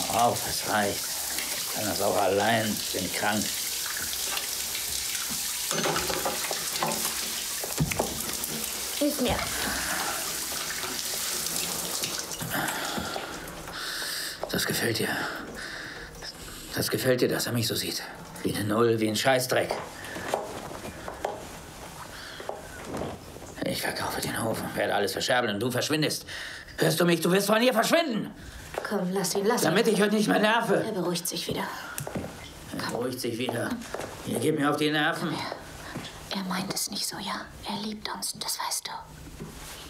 Hör auf, es reicht. Ich kann das auch allein. Ich bin krank. Hilf mir. Das gefällt dir. Das gefällt dir, dass er mich so sieht. Wie eine Null, wie ein Scheißdreck. Ich verkaufe den Hof und werde alles verscherbeln und du verschwindest. Hörst du mich? Du wirst von hier verschwinden. Komm, lass ihn. Damit ich heute nicht mehr nerve. Er beruhigt sich wieder. Er beruhigt sich wieder. Ihr geht mir auf die Nerven. Er meint es nicht so, ja? Er liebt uns, das weißt du.